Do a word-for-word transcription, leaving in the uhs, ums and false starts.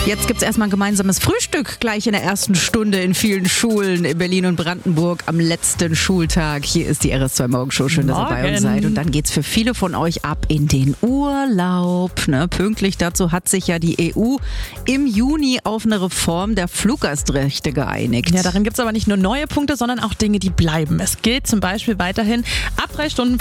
Jetzt gibt es erstmal ein gemeinsames Frühstück gleich in der ersten Stunde in vielen Schulen in Berlin und Brandenburg am letzten Schultag. Hier ist die R S zwei Morgenshow. Schön, dass ihr bei uns seid. Und dann geht es für viele von euch ab in den Urlaub. Ne? Pünktlich dazu hat sich ja die E U im Juni auf eine Reform der Fluggastrechte geeinigt. Ja, darin gibt es aber nicht nur neue Punkte, sondern auch Dinge, die bleiben. Es gilt zum Beispiel weiterhin ab drei Stunden